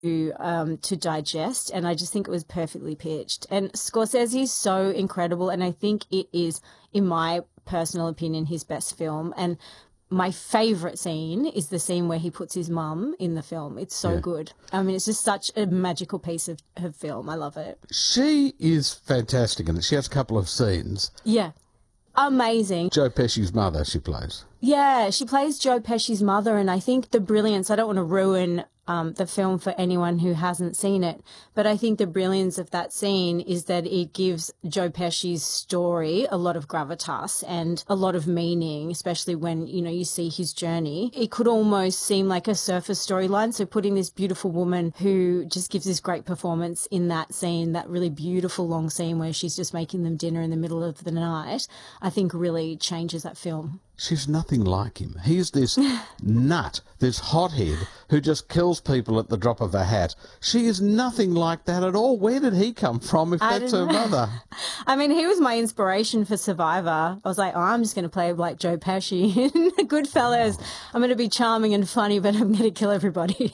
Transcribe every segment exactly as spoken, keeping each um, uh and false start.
um, to digest, and I just think it was perfectly pitched. And Scorsese is so incredible, and I think it is, in my personal opinion, his best film. And my favourite scene is the scene where he puts his mum in the film. It's so yeah. good. I mean, it's just such a magical piece of, of film. I love it. She is fantastic in it. She has a couple of scenes. Yeah. Amazing. Joe Pesci's mother she plays. Yeah, she plays Joe Pesci's mother, and I think the brilliance, I don't want to ruin um, the film for anyone who hasn't seen it, but I think the brilliance of that scene is that it gives Joe Pesci's story a lot of gravitas and a lot of meaning, especially when, you know, you see his journey. It could almost seem like a surface storyline, so putting this beautiful woman who just gives this great performance in that scene, that really beautiful long scene where she's just making them dinner in the middle of the night, I think really changes that film. She's nothing like him. He's this nut, this hothead who just kills people at the drop of a hat. She is nothing like that at all. Where did he come from if I that's her mother? I mean, he was my inspiration for Survivor. I was like, oh, I'm just going to play like Joe Pesci in Goodfellas. Oh. I'm going to be charming and funny, but I'm going to kill everybody.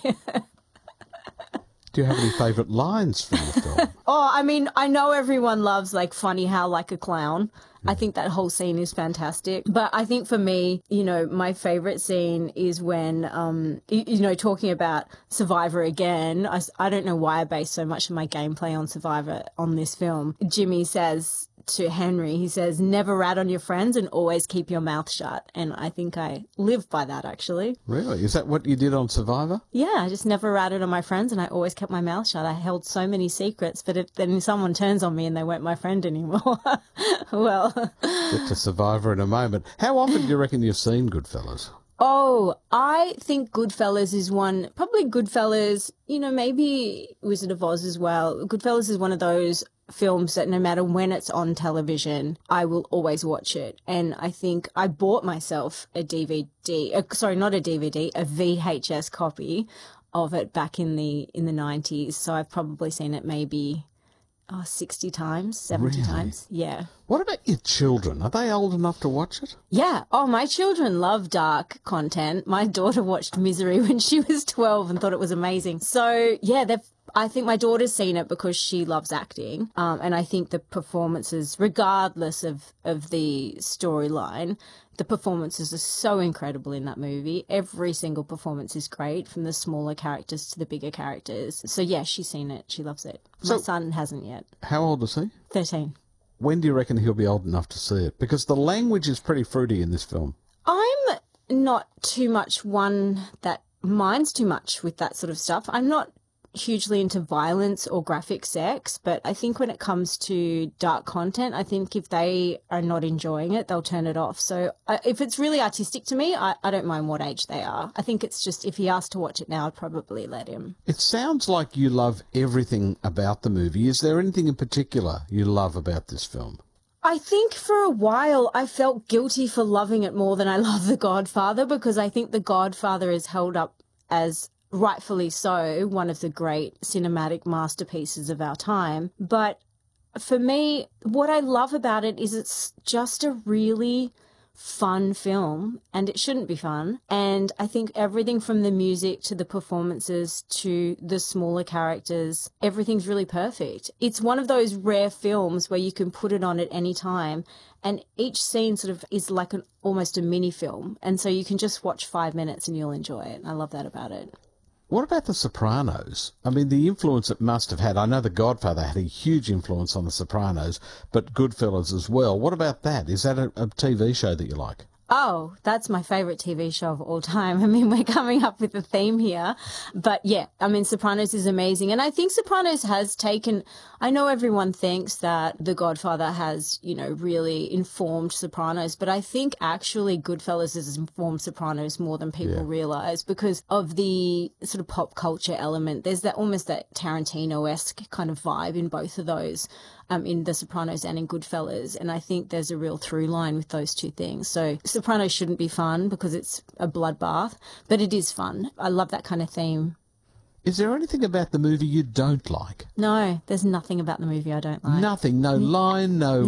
Do you have any favourite lines from the film? Oh, I mean, I know everyone loves, like, funny how like a clown. I think that whole scene is fantastic. But I think for me, you know, my favourite scene is when, um, you, you know, talking about Survivor again. I, I don't know why I base so much of my gameplay on Survivor on this film. Jimmy says to Henry, he says, never rat on your friends and always keep your mouth shut. And I think I live by that, actually. Really? Is that what you did on Survivor? Yeah, I just never ratted on my friends and I always kept my mouth shut. I held so many secrets, but if then someone turns on me and they weren't my friend anymore, well... Get to Survivor in a moment. How often do you reckon you've seen Goodfellas? Oh, I think Goodfellas is one, probably Goodfellas, you know, maybe Wizard of Oz as well. Goodfellas is one of those films that no matter when it's on television, I will always watch it. And I think I bought myself a D V D, uh, sorry, not a D V D, a V H S copy of it back in the in the nineties. So I've probably seen it maybe oh, sixty times, seventy really? times. Yeah. What about your children? Are they old enough to watch it? Yeah. Oh, my children love dark content. My daughter watched Misery when she was twelve and thought it was amazing. So, yeah, they've I think my daughter's seen it because she loves acting, um, and I think the performances, regardless of, of the storyline, the performances are so incredible in that movie. Every single performance is great, from the smaller characters to the bigger characters. So, yeah, she's seen it. She loves it. My so, son hasn't yet. How old is he? thirteen. When do you reckon he'll be old enough to see it? Because the language is pretty fruity in this film. I'm not too much one that minds too much with that sort of stuff. I'm not hugely into violence or graphic sex, but I think when it comes to dark content, I think if they are not enjoying it, they'll turn it off. So uh, if it's really artistic to me, I, I don't mind what age they are. I think it's just if he asked to watch it now, I'd probably let him. It sounds like you love everything about the movie. Is there anything in particular you love about this film? I think for a while I felt guilty for loving it more than I love The Godfather, because I think The Godfather is held up as, rightfully so, one of the great cinematic masterpieces of our time. But for me, what I love about it is it's just a really fun film, and it shouldn't be fun. And I think everything from the music to the performances to the smaller characters, everything's really perfect. It's one of those rare films where you can put it on at any time, and each scene sort of is like an almost a mini film, and so you can just watch five minutes and you'll enjoy it. I love that about it. What about The Sopranos? I mean, the influence it must have had. I know The Godfather had a huge influence on The Sopranos, but Goodfellas as well. What about that? Is that a, a T V show that you like? Oh, that's my favourite T V show of all time. I mean, we're coming up with a theme here. But, yeah, I mean, Sopranos is amazing. And I think Sopranos has taken... I know everyone thinks that The Godfather has, you know, really informed Sopranos, but I think actually Goodfellas has informed Sopranos more than people yeah. realise because of the sort of pop culture element. There's that almost that Tarantino-esque kind of vibe in both of those. Um, in The Sopranos and in Goodfellas, and I think there's a real through line with those two things. So Sopranos shouldn't be fun because it's a bloodbath, but it is fun. I love that kind of theme. Is there anything about the movie you don't like? No, there's nothing about the movie I don't like. Nothing? No line, no... no.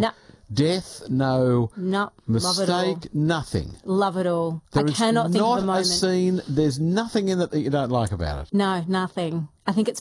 death, no No, love it all. mistake, nothing. Love it all. There I is cannot think not of a moment. scene, there's nothing in it that you don't like about it. No, nothing. I think it's